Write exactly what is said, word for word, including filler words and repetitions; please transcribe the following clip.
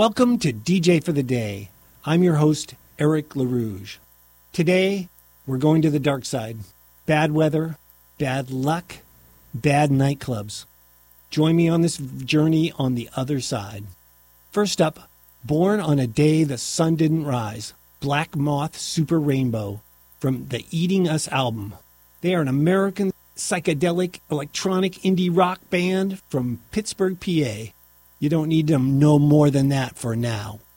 Welcome to D J for the Day. I'm your host, Eric LaRouge. Today, we're going to the dark side. Bad weather, bad luck, bad nightclubs. Join me on this journey on the other side. First up, Born on a Day the Sun Didn't Rise, Black Moth Super Rainbow from the Eating Us album. They are an American psychedelic electronic indie rock band from Pittsburgh, P A. You don't need to know more than that for now.